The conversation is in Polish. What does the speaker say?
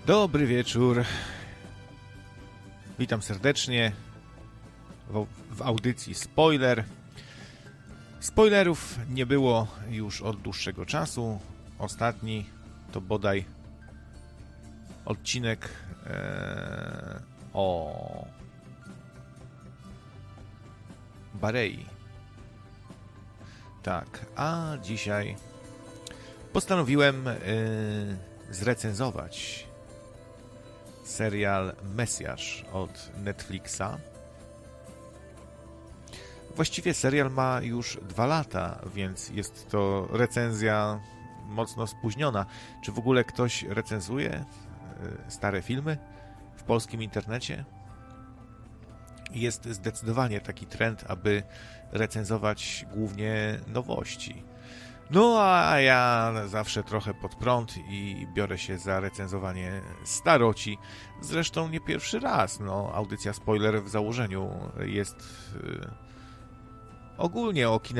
Dobry wieczór. Witam serdecznie w audycji Spoiler. Spoilerów nie było już od dłuższego czasu. Ostatni to bodaj odcinek o Barei. Tak, a dzisiaj postanowiłem zrecenzować serial Mesjasz od Netflixa. Właściwie serial ma już 2 lata, więc jest to recenzja mocno spóźniona. Czy w ogóle ktoś recenzuje stare filmy w polskim internecie? Jest zdecydowanie taki trend, aby recenzować głównie nowości. No a ja zawsze trochę pod prąd i biorę się za recenzowanie staroci. Zresztą nie pierwszy raz. No, audycja Spoiler w założeniu jest ogólnie o